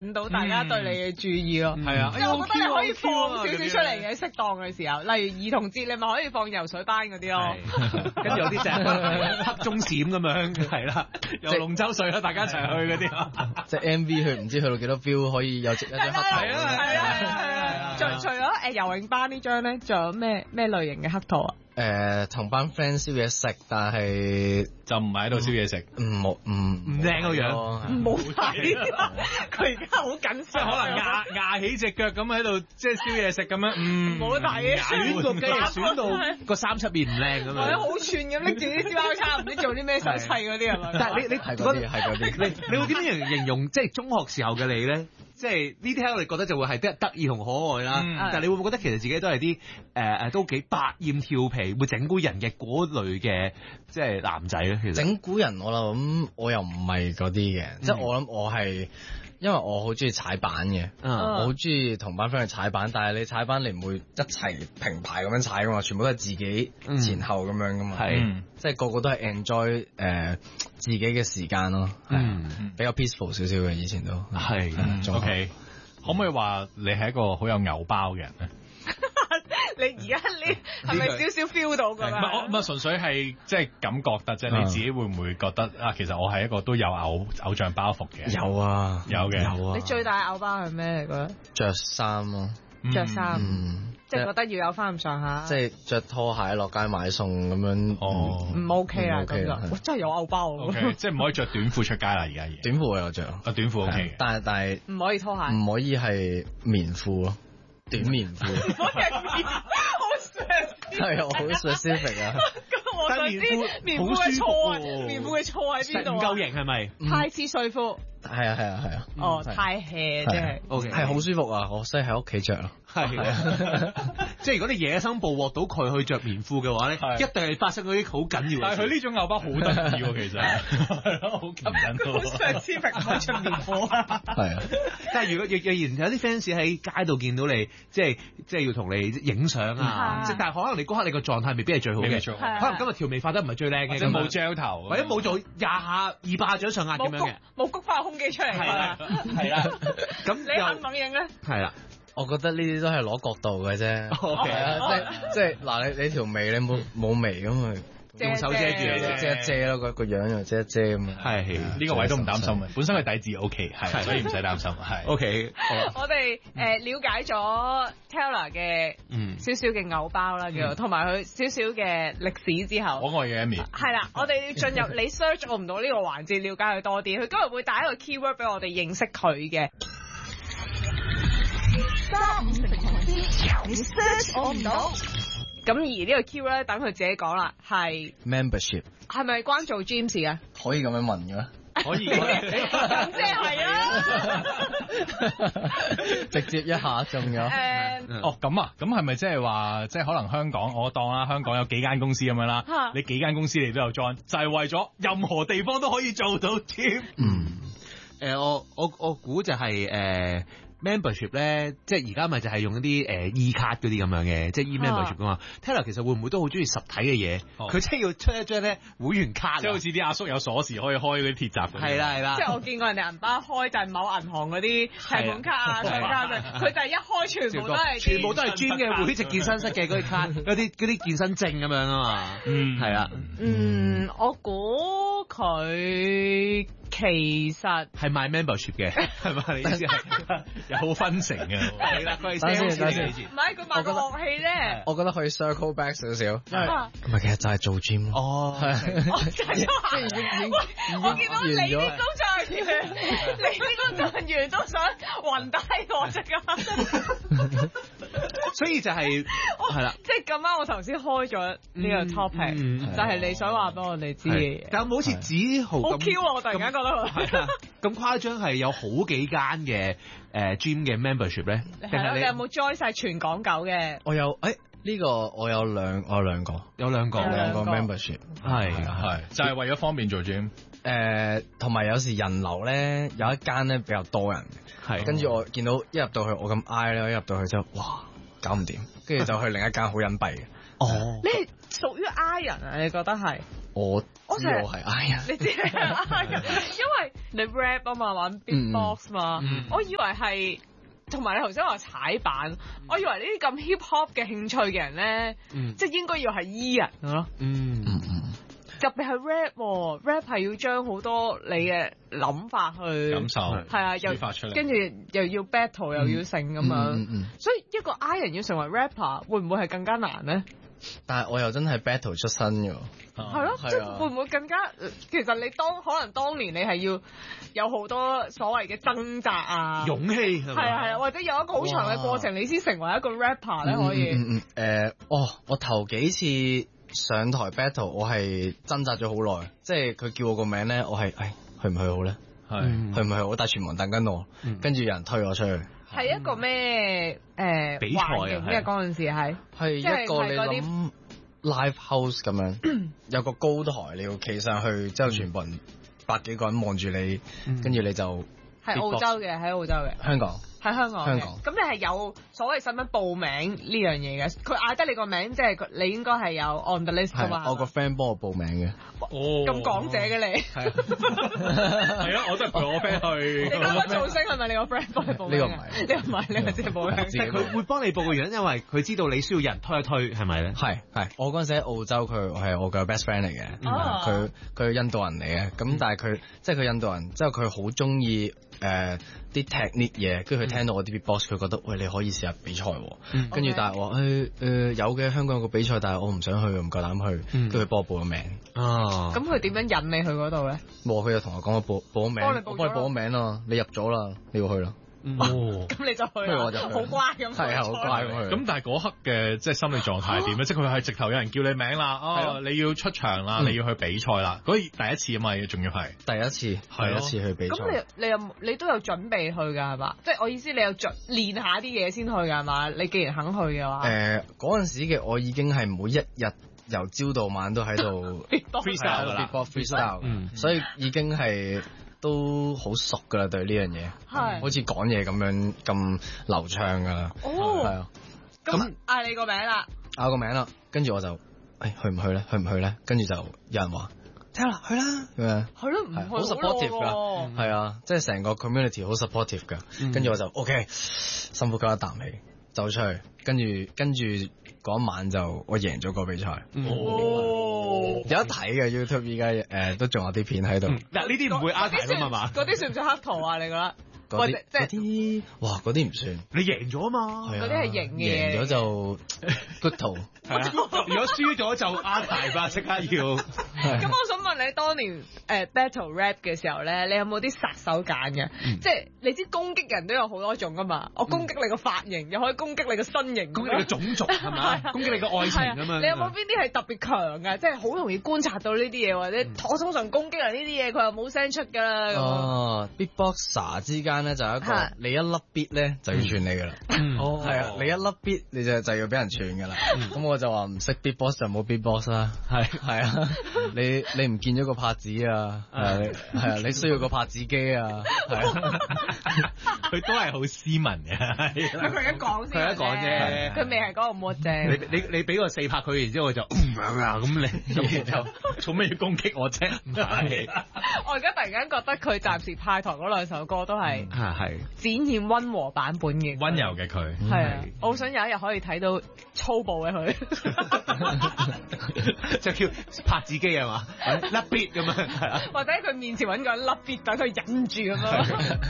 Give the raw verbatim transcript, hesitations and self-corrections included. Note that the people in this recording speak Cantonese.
引到大家對你嘅注意咯。 係啊， 即係我覺得你可以放少少出嚟嘅，適當嘅時候，例如兒童節你咪可以放游水班嗰啲咯。 跟住有啲隻黑中閃咁樣，係啦，游龍舟水啦，大家一齊去嗰啲。 即係 M V 去唔知去到幾多 view 可以有隻一隻黑頭。 係啊係啊係啊！除除咗誒游泳班呢張咧，仲有咩咩類型嘅黑圖啊？ 誒同班 friend 燒嘢食，但係就唔係喺度燒嘢食， 唔冇唔唔靚個樣， 唔好睇。佢而家好緊張， 可能壓壓起隻腳咁喺度，即係燒嘢食咁樣，嗯， 唔好睇。 選個雞翼選到個三七面唔靚咁樣， 係啊，好串咁拎住啲燒烤叉，唔知做啲咩手砌嗰啲係咪？ 但係你你係嗰啲係嗰啲， 你你會點樣形容即係中學時候嘅你咧？即係呢啲喺我哋覺得就會係得得意同可愛啦， 嗯、 但係你會唔會覺得其實自己都係啲誒誒都幾百厭調皮，會整蠱人嘅嗰類嘅即係男仔咧？其實整蠱人我諗我又唔係嗰啲嘅，嗯、即係我諗我係因為我好中意踩板嘅，嗯、我好中意同班 friend 去踩板，但係你踩板你唔會一齊平排咁樣踩噶嘛，全部都係自己前後咁樣噶嘛，係、嗯、即係個個都係 enjoy 誒、呃、自己嘅時間咯，嗯，比較 peaceful 少少嘅以前都係、嗯、，OK，可唔可以話你係一個好有偶包嘅人咧？ 你而家呢係咪少少 feel 到㗎？ 唔係我唔係純粹係即係咁覺得啫。你自己會唔會覺得啊？其實我係一個都有偶偶像包袱嘅。 有啊， 有嘅， 有啊。 你最大偶包係咩嚟嘅？ 着衫咯， 着衫， 嗯， 即係覺得要有翻咁上下。 即係着拖鞋落街買餸咁樣， 哦， 唔 OK 啦咁就，哇真係有偶包喎。 OK，即係唔可以着短褲出街啦，而家短褲我有着， 啊短褲 OK 嘅， 但係但係唔可以拖鞋， 唔可以係棉褲咯。短棉褲， 好 specific， 係啊，好 specific 啊！ 咁我想知棉褲嘅錯啊，棉褲嘅錯喺邊度啊？ 唔夠型係咪？ 太似睡褲。 係啊係啊係啊！ 哦，太 hea 即係 ，OK， 係好舒服啊！我所以喺屋企着咯。 係啊，即係如果你野生捕獲到佢去着棉褲嘅話咧，一定係發生嗰啲好緊要嘅。 但係佢呢種偶包好得意喎，其實係咯，好吸引。 好 specific，唔可以着棉褲啊！ 係啊， 但係如果若若然有啲 fans 喺街度見到你，即係即係要同你影相啊，即係但係可能你嗰刻你個狀態未必係最好嘅，可能今日條眉髮得唔係最靚嘅， 咁冇 gel 頭， 或者冇做廿下二百下掌上壓咁樣嘅， 冇谷翻個胸肌出嚟㗎啦， 係啦，咁你肯唔肯影咧？ 係啦。 我覺得呢啲都係攞角度嘅啫，係啊，即係即係嗱，你你條眉你冇冇眉咁咪用手遮住， 遮一遮咯，個個樣又遮一遮咁啊， 係呢個位都唔擔心嘅，本身係底字 OK，係所以唔使擔心，係 OK。 我哋誒了解咗 Taylor 嘅少少嘅偶包啦，叫做同埋佢少少嘅歷史之後， 可愛嘅一面係啦，我哋要進入你 search 我唔到呢個環節，了解佢多啲。佢今日會帶一個 keyword 俾我哋認識佢嘅。三五成群之，你 search 我唔到。咁而呢個 keyword 咧，等佢自己講啦，係 membership， 係咪關做 gym 事嘅？ 可以咁樣問嘅咩？ 可以， 咁即係啦， 直接一下中咗。 誒， 哦咁啊，咁係咪即係話，即係可能香港，我當啦，香港有幾間公司咁樣啦，你幾間公司你都有 join，就係為咗任何地方都可以做到 team。 嗯， 誒，我我我估就係誒。membership 咧，即係而家咪就係用一啲誒 e 卡嗰啲咁樣嘅，即係 e membership 噶嘛。Taylor 其實會唔會都好中意實體嘅嘢？佢真係要出一張咧會員卡， 即係好似啲阿叔有鎖匙可以開嗰啲鐵閘。 係啦係啦。 即係我見過人哋銀包開就係某銀行嗰啲提款卡啊、信用卡嘅，佢就係一開全部都係全部都係專嘅會籍健身室嘅嗰啲卡，嗰啲嗰啲健身證咁樣啊嘛。嗯，係啦。 嗯，我估佢其實係賣 membership 嘅，係咪？你意思係？ 有分成嘅， 係啦，佢係 sales 嚟嘅。 唔係佢賣個樂器咧， 我覺得可以 circle back 少少，唔係其實就係做 gym 咯。 哦， 係，即係已經已經，我見到你啲工作人員，你啲工作人員都想暈低我隻㗎。 所以就係係啦， 即係咁啱，我頭先開咗呢個 topic，就係你想話俾我哋知嘅嘢。 但係好似梓豪好 Q 啊！我突然間覺得佢咁誇張，係有好幾間嘅誒 gym 嘅 membership 咧。 係咯，你有冇 join 晒全港九嘅？ 我有誒呢個我有兩我有兩個有兩個兩個 membership 係係就係為咗方便做 gym。 誒同埋有時人流咧有一間咧比較多人，係跟住我見到一入到去我咁挨咧，一入到去之後哇搞唔掂，跟住就去另一間好隱蔽嘅。 哦， 你係屬於 I 人啊？你覺得係？ 我知我係 I 人， 你知係 I 人，因為你 rap 啊嘛，玩 beatbox 嘛， 嗯、 我以為係。同埋你頭先話踩板，我以為呢啲咁 hip hop 嘅興趣嘅人咧，嗯、即係應該要係 E 人咯。嗯嗯嗯。特別係 rap，rap 係要將好多你嘅諗法去感受， 係啊，又發出嚟， 跟住又要 battle 又要成咁樣。嗯嗯嗯、所以一個 I 人要成為 rapper，會唔會係更加難咧？ 但係我又真係 battle 出身嘅。 係咯，即係會唔會更加？其實你當可能當年你係要有好多所謂嘅掙扎啊、 勇氣係啊係啊，或者有一個好長嘅過程，你先成為一個 rapper 咧可以。 嗯嗯嗯誒，哦，我頭幾次上台 battle，我係掙扎咗好耐，即係佢叫我個名咧，我係誒去唔去好咧？係去唔去好？但係全部人等緊我，跟住有人推我出去。 係一個咩誒比賽啊？ 咩嗰陣時係係一個你諗。Live house 咁樣，有個高台你要企上去，之後全部人百幾個人望住你，跟住你就係澳洲嘅，喺澳洲嘅， 香港喺香港， 香港。 咁你係有所謂使乜報名呢樣嘢嘅？佢嗌得你個名，即係你應該係有 on the list 㗎嘛？ 我個 friend 幫我報名嘅。 哦，咁港姐嘅你係啊， 係啊，我都係陪我 friend 去。 你嗰個造星係咪你個 friend 幫你報名？ 呢個唔係， 呢個唔係，呢個即係報名。 即係佢會幫你報個樣，因為佢知道你需要人推一推，係咪咧？ 係係，我嗰陣時喺澳洲，佢係我嘅 best friend 嚟嘅，佢佢係印度人嚟嘅，咁但係佢即係佢印度人，之後佢好中意誒啲 technique 嘢，跟住佢聽到我啲 beatbox，佢覺得喂，你可以試下比賽喎，跟住但係我誒誒有嘅，香港有個比賽，但係我唔想去，唔夠膽去，跟住佢幫我報咗名。 哦，咁佢點樣引你去嗰度咧？ 冇，佢就同我講我報報咗名，我幫你報咗名啦，你入咗啦，你要去啦。 哦，咁你就去啦， 我就好乖咁， 係啊，好乖咁去。 咁但係嗰刻嘅即係心理狀態係點咧？即係佢係直頭有人叫你名啦，哦，你要出場啦，你要去比賽啦，嗰第一次啊嘛，仲要係第一次，第一次去比賽。 咁你你有你都有準備去㗎係嘛？即係我意思，你有準練下啲嘢先去㗎係嘛？你既然肯去嘅話， 誒嗰陣時嘅我已經係每一日由朝到晚都喺度 freestyle 㗎啦 ，freestyle，所以已經係。都好熟噶啦，對呢樣嘢，好似講嘢咁樣咁流暢噶啦，係啊。 咁嗌你個名啦， 嗌個名啦，跟住我就，誒去唔去咧？去唔去咧？跟住就有人話，聽啦，去啦，咁樣。 係咯，唔去好 supportive 噶，係啊，即係成個 community 好 supportive 噶。跟住我就 OK，深呼吸一啖氣，走出去，跟住跟住嗰一晚就我贏咗個比賽。有得睇嘅 YouTube， 依家誒都仲有啲片喺度。 嗱，呢啲唔會呃題㗎嘛？ 嗰啲算唔算黑圖啊？你覺得？ 嗰啲即係啲，哇！嗰啲唔算。 你贏咗啊嘛？ 嗰啲係贏嘅。 贏咗就 good 圖。 係啊。如果輸咗就呃題吧，即刻要。 咁我想問你，當年誒 battle rap 嘅時候咧，你有冇啲殺手鐧嘅？即係你知攻擊人都有好多種㗎嘛？我攻擊你個髮型，又可以攻擊你個身形， 攻擊你個種族係咪？攻擊你個愛情咁樣。 你有冇邊啲係特別強㗎？即係好容易觀察到呢啲嘢，或者我通常攻擊人呢啲嘢，佢又冇聲出㗎啦。 哦 ，beatboxer 之間咧就有一個，你一粒 beat 咧就要串你㗎啦。哦，係啊，你一粒 beat 你就就要俾人串㗎啦。咁我就話唔識 beatbox 就冇 beatbox 啦。係係啊，你你唔見咗個拍子啊？係係啊，你需要個拍子機啊？係啊， 佢都係好斯文嘅。 佢而家講先， 佢一講啫， 佢未係講個 mod 啫。 你你你俾個四拍佢，然之後我就咁啊咁你就做咩要攻擊我啫？係。 我而家突然間覺得佢暫時派台嗰兩首歌都係係展現溫和版本嘅， 溫柔嘅佢。 係啊，我好想有一日可以睇到粗暴嘅佢， 就叫拍子機係嘛，甩 beat 咁樣，係啊， 或者喺佢面前揾個人甩 beat，等佢忍住咁樣。